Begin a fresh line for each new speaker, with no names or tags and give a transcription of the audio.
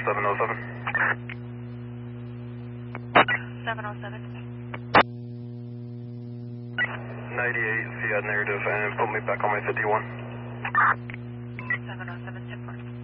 707.
707.
98, see that narrative and put me back on my 51.
707.